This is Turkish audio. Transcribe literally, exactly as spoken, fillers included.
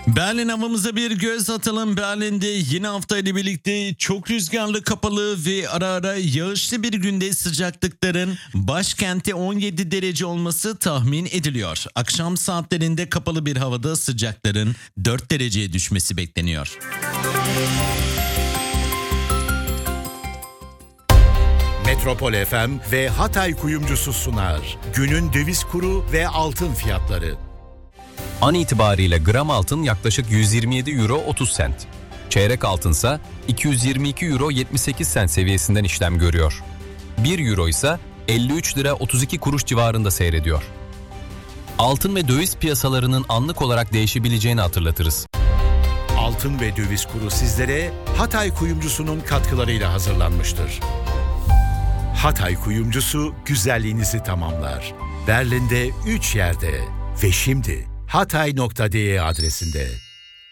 Berlin havamıza bir göz atalım. Berlin'de yeni hafta ile birlikte çok rüzgarlı, kapalı ve ara ara yağışlı bir günde sıcaklıkların başkentte on yedi derece olması tahmin ediliyor. Akşam saatlerinde kapalı bir havada sıcakların dört dereceye düşmesi bekleniyor. Metropol F M ve Hatay Kuyumcusu sunar. Günün döviz kuru ve altın fiyatları. An itibariyle gram altın yaklaşık yüz yirmi yedi euro otuz sent. Çeyrek altınsa iki yüz yirmi iki euro yetmiş sekiz sent seviyesinden işlem görüyor. bir euro ise elli üç lira otuz iki kuruş civarında seyrediyor. Altın ve döviz piyasalarının anlık olarak değişebileceğini hatırlatırız. Altın ve döviz kuru sizlere Hatay Kuyumcusu'nun katkılarıyla hazırlanmıştır. Hatay Kuyumcusu güzelliğinizi tamamlar. Berlin'de üç yerde ve şimdi hatay nokta de adresinde.